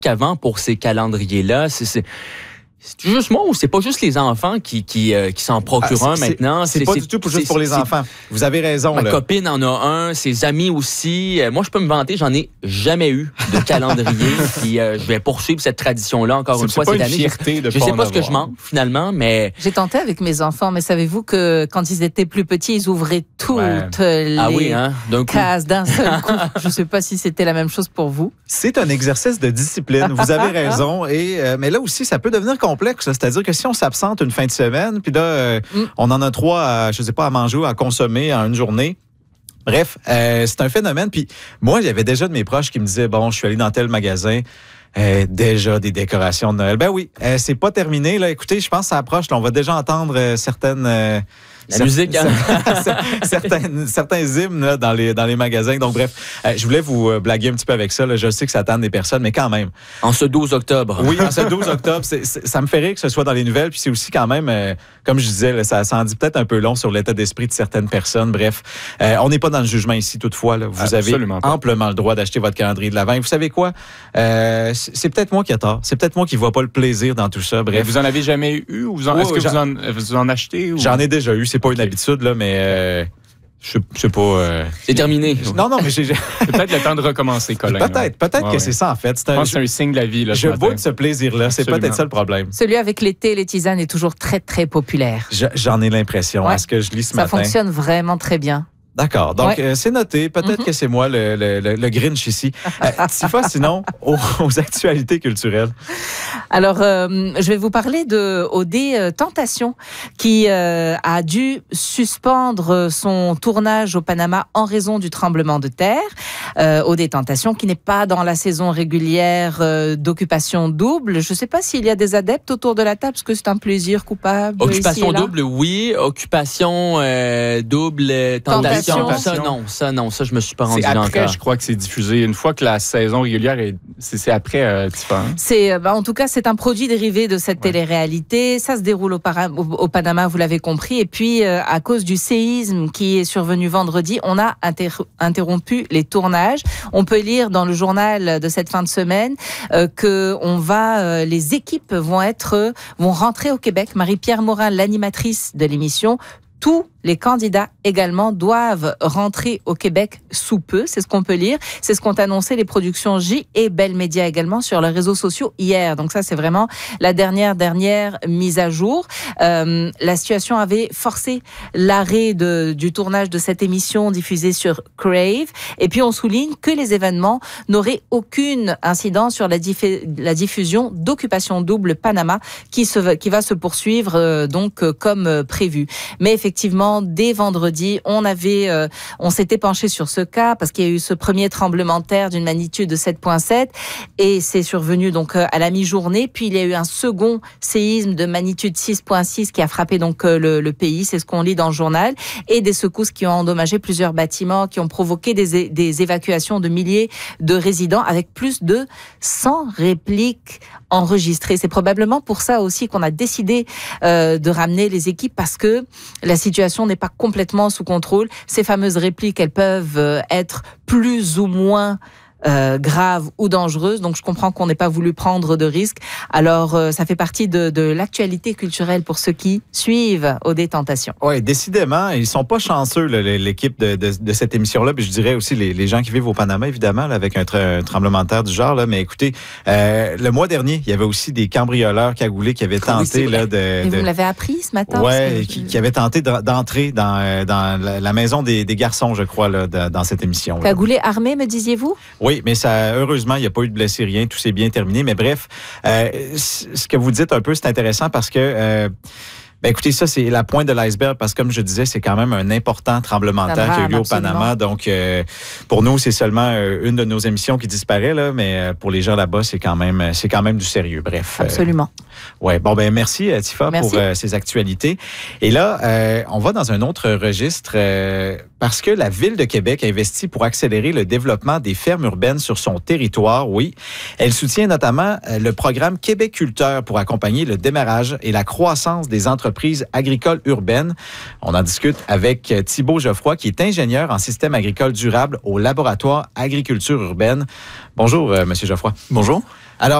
qu'avant pour ces calendriers-là. C'est juste moi ou c'est pas juste les enfants qui s'en procurent un maintenant? C'est pas du tout juste pour les enfants. Vous avez raison. Ma copine en a un, ses amis aussi. Moi, je peux me vanter, j'en ai jamais eu de calendrier. Puis je vais poursuivre cette tradition-là encore une fois cette année. Je sais pas ce que je mange finalement, mais... J'ai tenté avec mes enfants, mais savez-vous que quand ils étaient plus petits, ils ouvraient toutes les cases d'un seul coup. Je sais pas si c'était la même chose pour vous. C'est un exercice de discipline. Vous avez raison. Mais là aussi, ça peut devenir complexe. C'est-à-dire que si on s'absente une fin de semaine, puis là, on en a 3 à manger ou à consommer en une journée. Bref, c'est un phénomène. Puis moi, il y avait déjà de mes proches qui me disaient, bon, je suis allé dans tel magasin, déjà des décorations de Noël. Ben oui, c'est pas terminé. Là. Écoutez, je pense que ça approche. Là, on va déjà entendre certaines... La musique, hein? certains hymnes là, dans les magasins. Donc, bref, je voulais vous blaguer un petit peu avec ça. Là. Je sais que ça tente des personnes, mais quand même. En ce 12 octobre. Oui, en ce 12 octobre. Ça me fait rire que ce soit dans les nouvelles. Puis c'est aussi quand même, comme je disais, là, ça en dit peut-être un peu long sur l'état d'esprit de certaines personnes. Bref, on n'est pas dans le jugement ici toutefois. Là. Vous avez amplement le droit d'acheter votre calendrier de l'Avent. Et vous savez quoi? C'est peut-être moi qui ai tort. C'est peut-être moi qui ne vois pas le plaisir dans tout ça. Bref. Mais vous en avez jamais eu? Ou est-ce que vous en achetez? Ou... J'en ai déjà eu. C'est pas une habitude, là, mais je sais pas... C'est terminé. Non, mais j'ai... Peut-être le temps de recommencer, Colin. Peut-être que c'est ça, en fait. Je pense que c'est un signe de la vie. Là, je goûte ce plaisir-là. C'est peut-être ça le problème. Celui avec l'été, les tisanes est toujours très, très populaire. J'en ai l'impression, à ce que je lis ce matin. Ça fonctionne vraiment très bien. D'accord. Donc, c'est noté. Peut-être que c'est moi le Grinch ici. Tifa, sinon, aux actualités culturelles. Alors, je vais vous parler de OD Tentation qui a dû suspendre son tournage au Panama en raison du tremblement de terre. OD Tentation qui n'est pas dans la saison régulière d'Occupation Double. Je ne sais pas s'il y a des adeptes autour de la table, parce que c'est un plaisir coupable. Occupation Double, oui. Occupation Double Tentation. Ça, je me suis pas rendu là encore. Après, je crois que c'est diffusé. Une fois que la saison régulière c'est après, Tifa. En tout cas, c'est un produit dérivé de cette télé-réalité. Ça se déroule au Panama, vous l'avez compris. Et puis, à cause du séisme qui est survenu vendredi, on a interrompu les tournages. On peut lire dans le journal de cette fin de semaine que les équipes vont rentrer au Québec. Marie-Pierre Morin, l'animatrice de l'émission, tous les candidats également doivent rentrer au Québec sous peu, c'est ce qu'on peut lire. C'est ce qu'ont annoncé les productions J et Bell Media également sur leurs réseaux sociaux hier. Donc ça, c'est vraiment la dernière mise à jour. La situation avait forcé l'arrêt du tournage de cette émission diffusée sur Crave. Et puis on souligne que les événements n'auraient aucune incidence sur la diffusion d'Occupation Double Panama qui va se poursuivre comme prévu. Mais effectivement, dès vendredi, on s'était penché sur ce cas parce qu'il y a eu ce premier tremblement de terre d'une magnitude de 7,7 et c'est survenu donc à la mi-journée. Puis il y a eu un second séisme de magnitude 6,6 qui a frappé donc le pays, c'est ce qu'on lit dans le journal, et des secousses qui ont endommagé plusieurs bâtiments, qui ont provoqué des évacuations de milliers de résidents avec plus de 100 répliques enregistrées. C'est probablement pour ça aussi qu'on a décidé de ramener les équipes, parce que la situation n'est pas complètement sous contrôle. Ces fameuses répliques, elles peuvent être plus ou moins graves ou dangereuses. Donc, je comprends qu'on n'ait pas voulu prendre de risques. Alors, ça fait partie de l'actualité culturelle pour ceux qui suivent OD Tentation. Oui, décidément, ils sont pas chanceux, là, l'équipe de cette émission-là. Puis je dirais aussi les gens qui vivent au Panama, évidemment, là, avec un tremblement de terre du genre. Là. Mais écoutez, le mois dernier, il y avait aussi des cambrioleurs cagoulés qui avaient tenté là, Et vous me l'avez appris ce matin? Oui, qui avaient tenté d'entrer dans la maison des garçons, je crois, là, dans cette émission. Cagoulés armés, me disiez-vous? Oui, mais heureusement, il n'y a pas eu de blessés, rien. Tout s'est bien terminé. Mais bref, ce que vous dites un peu, c'est intéressant parce que... écoutez, ça, c'est la pointe de l'iceberg parce que, comme je disais, c'est quand même un important tremblement de terre qui a eu lieu au Panama. Donc, pour nous, c'est seulement une de nos émissions qui disparaît, là, mais pour les gens là-bas, c'est quand même du sérieux. Bref. Absolument. Merci, Tifa, pour ces actualités. Et là, on va dans un autre registre. parce que la Ville de Québec investit pour accélérer le développement des fermes urbaines sur son territoire, oui. Elle soutient notamment le programme Québéculteur pour accompagner le démarrage et la croissance des entreprises agricoles urbaines. On en discute avec Thibault Geoffroy, qui est ingénieur en système agricole durable au laboratoire Agriculture urbaine. Bonjour, Monsieur Geoffroy. Bonjour. Alors,